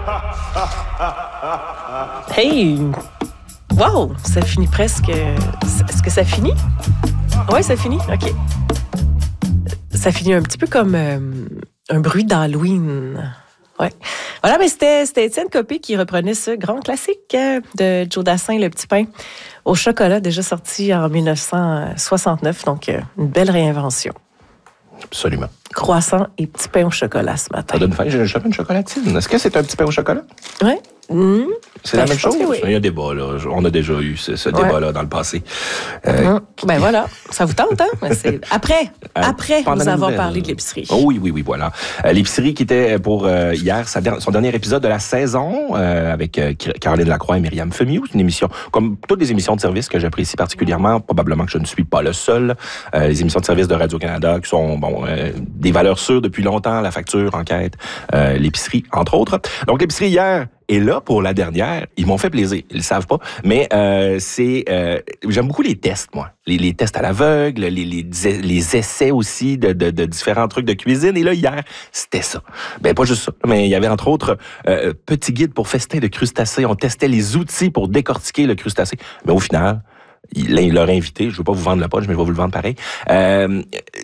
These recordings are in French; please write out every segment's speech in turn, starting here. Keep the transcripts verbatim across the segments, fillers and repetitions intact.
Hey! Wow! Ça finit presque... Est-ce que ça finit? Oui, ça finit? OK. Ça finit un petit peu comme euh, un bruit d'Halloween. Ouais. Voilà, mais c'était, c'était Étienne Copé qui reprenait ce grand classique euh, de Joe Dassin, Le Petit Pain au chocolat, déjà sorti en dix-neuf cent soixante-neuf. Donc, euh, une belle réinvention. Absolument. Croissant et petit pain au chocolat ce matin. Ça donne faim, j'ai jamais une chocolatine. Est-ce que c'est un petit pain au chocolat? Oui. Mmh. C'est ben, la même chose? Oui. Il y a un débat, là. On a déjà eu ce, ce ouais. débat-là dans le passé. Euh, mmh. Ben voilà, ça vous tente, hein? C'est... Après, euh, après nous avons parlé de l'épicerie. Oh, oui, oui, oui, voilà. Euh, l'épicerie qui était pour euh, hier, sa der- son dernier épisode de la saison euh, avec euh, Caroline Lacroix et Myriam Femiou. C'est une émission, comme toutes les émissions de service que j'apprécie particulièrement, probablement que je ne suis pas le seul. Euh, les émissions de service de Radio-Canada qui sont bon euh, des valeurs sûres depuis longtemps, La Facture, Enquête, euh, l'épicerie, entre autres. Donc, l'épicerie hier, et là, pour la dernière, ils m'ont fait plaisir. Ils le savent pas, mais euh, c'est euh, j'aime beaucoup les tests, moi. Les, les tests à l'aveugle, les, les, les essais aussi de, de, de différents trucs de cuisine. Et là, hier, c'était ça. Ben, pas juste ça, mais il y avait entre autres euh, petit guide pour festin de crustacés. On testait les outils pour décortiquer le crustacé. Mais au final, il leur a invité, je veux pas vous vendre le punch, mais je vais vous le vendre pareil. Euh,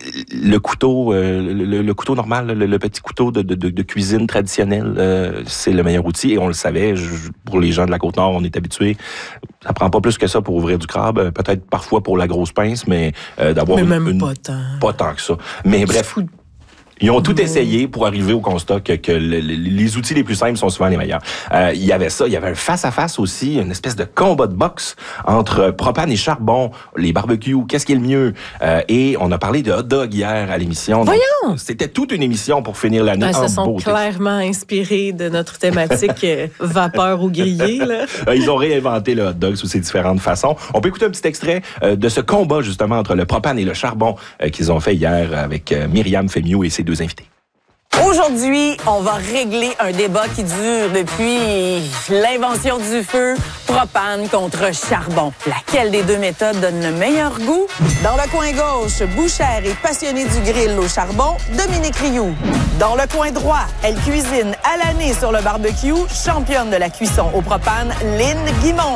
le couteau, euh, le, le couteau normal, le, le petit couteau de, de, de cuisine traditionnel, euh, c'est le meilleur outil et on le savait. Je, pour les gens de la Côte-Nord, on est habitués. Ça prend pas plus que ça pour ouvrir du crabe. Peut-être parfois pour la grosse pince, mais euh, d'avoir mais une, même une, pas tant. Pas tant que ça. Mais bref. Ils ont tout essayé pour arriver au constat que, que le, le, les outils les plus simples sont souvent les meilleurs. Euh, il y avait ça, il y avait un face-à-face aussi, une espèce de combat de boxe entre propane et charbon, les barbecues, qu'est-ce qui est le mieux? Euh, et on a parlé de hot dog hier à l'émission. Voyons! Donc, c'était toute une émission pour finir l'année ben, en beauté. Ils se sont beauté. clairement inspirés de notre thématique euh, vapeur ou grillé. Là. Ils ont réinventé le hot dog sous ses différentes façons. On peut écouter un petit extrait euh, de ce combat justement entre le propane et le charbon euh, qu'ils ont fait hier avec euh, Myriam Femiou et ses deux invités. Aujourd'hui, on va régler un débat qui dure depuis l'invention du feu, propane contre charbon. Laquelle des deux méthodes donne le meilleur goût? Dans le coin gauche, Bouchère est passionnée du grill au charbon, Dominique Rioux. Dans le coin droit, elle cuisine à l'année sur le barbecue, championne de la cuisson au propane, Lynn Guimond.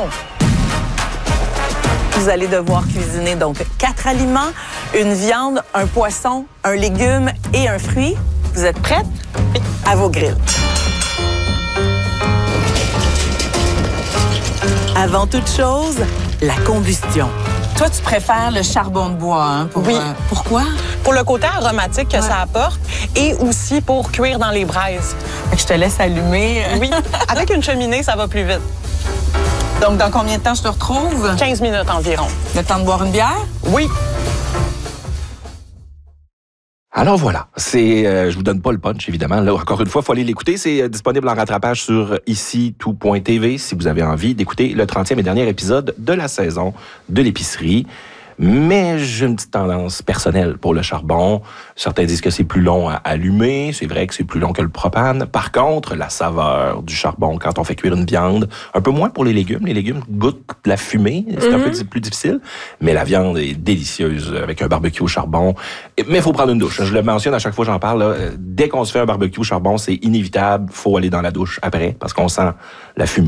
Vous allez devoir cuisiner donc quatre aliments, une viande, un poisson, un légume et un fruit. Vous êtes prête? Oui. À vos grilles. Avant toute chose, la combustion. Toi, tu préfères le charbon de bois, hein? Pour, oui. Euh, pourquoi? Pour le côté aromatique que ouais. ça apporte et aussi pour cuire dans les braises. Fait que je te laisse allumer. Oui. Avec une cheminée, ça va plus vite. Donc, dans combien de temps je te retrouve? quinze minutes environ. Le temps de boire une bière? Oui. Alors voilà, c'est, euh, je vous donne pas le punch évidemment. Là, encore une fois, faut aller l'écouter. C'est euh, disponible en rattrapage sur ici tout point t v si vous avez envie d'écouter le trentième et dernier épisode de la saison de l'épicerie. Mais j'ai une petite tendance personnelle pour le charbon. Certains disent que c'est plus long à allumer. C'est vrai que c'est plus long que le propane. Par contre, la saveur du charbon quand on fait cuire une viande, un peu moins pour les légumes. Les légumes goûtent la fumée. C'est mm-hmm. un peu plus difficile. Mais la viande est délicieuse avec un barbecue au charbon. Mais il faut prendre une douche. Je le mentionne à chaque fois que j'en parle. Là. Dès qu'on se fait un barbecue au charbon, c'est inévitable. Il faut aller dans la douche après parce qu'on sent la fumée.